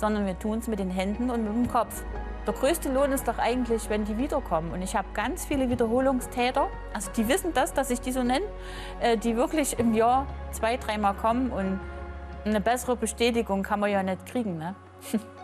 sondern wir tun es mit den Händen und mit dem Kopf. Der größte Lohn ist doch eigentlich, wenn die wiederkommen. Und ich habe ganz viele Wiederholungstäter, also die wissen das, dass ich die so nenne, die wirklich im Jahr 2-, 3-mal kommen. Und eine bessere Bestätigung kann man ja nicht kriegen, ne?